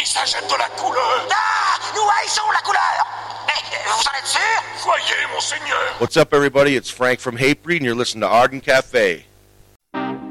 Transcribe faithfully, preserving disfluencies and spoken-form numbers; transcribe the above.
Et ça jette de la couleur. Ah, nous haïssons la couleur. Mais vous en êtes sûr? Voyez, monseigneur. What's up, everybody? It's Frank from Hatebreed, and you're listening to Arden Cafe.